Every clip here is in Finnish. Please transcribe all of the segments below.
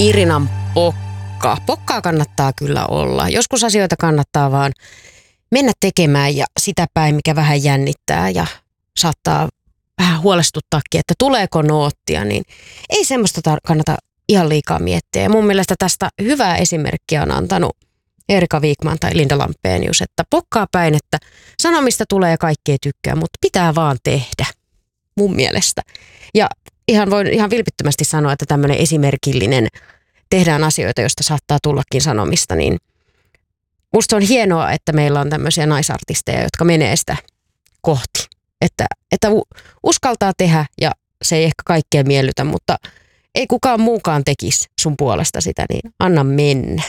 Irinan pokka. Pokkaa kannattaa kyllä olla. Joskus asioita kannattaa vaan mennä tekemään ja sitä päin, mikä vähän jännittää ja saattaa vähän huolestuttaakin, että tuleeko noottia, niin ei semmoista kannata ihan liikaa miettiä. Ja mun mielestä tästä hyvää esimerkkiä on antanut Erika Wikman tai Linda Lampenius, että pokkaa päin, että sanomista tulee ja kaikki ei tykkää, mutta pitää vaan tehdä, mun mielestä. Ja voin ihan vilpittömästi sanoa, että tämmöinen esimerkillinen tehdään asioita, joista saattaa tullakin sanomista, niin musta on hienoa, että meillä on tämmöisiä naisartisteja, jotka menee sitä kohti. Että uskaltaa tehdä ja se ei ehkä kaikkea miellytä, mutta ei kukaan muukaan tekisi sun puolesta sitä, niin anna mennä.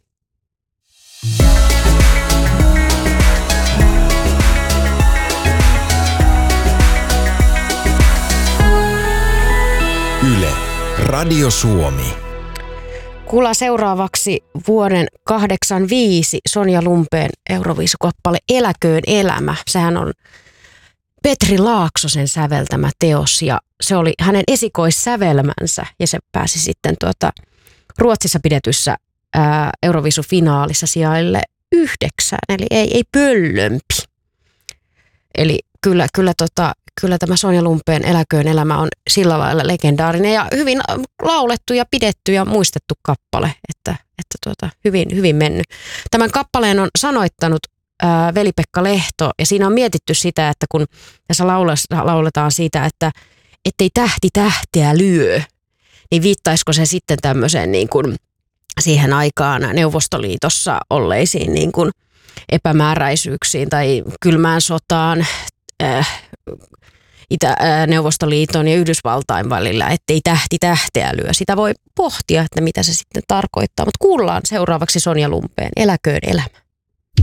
Yle, Radio Suomi. Kuullaan seuraavaksi vuoden 1985 Sonja Lumpeen Euroviisukappale Eläköön elämä. Sehän on Petri Laaksosen säveltämä teos ja se oli hänen esikoissävelmänsä ja se pääsi sitten Ruotsissa pidetyssä Euroviisufinaalissa sijaille 9, eli ei pöllömpi. Eli kyllä tämä Sonja Lumpeen Eläköön elämä on sillä lailla legendaarinen ja hyvin laulettu ja pidetty ja muistettu kappale, että hyvin mennyt. Tämän kappaleen on sanoittanut Veli-Pekka Lehto ja siinä on mietitty sitä, että kun tässä lauletaan siitä, että ettei tähti tähteä lyö, niin viittaisiko se sitten tämmöiseen niin kuin siihen aikaan Neuvostoliitossa olleisiin niin kuin epämääräisyyksiin tai kylmään sotaan Neuvostoliiton ja Yhdysvaltain välillä, ettei tähti tähteä lyö. Sitä voi pohtia, että mitä se sitten tarkoittaa, mutta kuullaan seuraavaksi Sonja Lumpeen Eläköön elämä.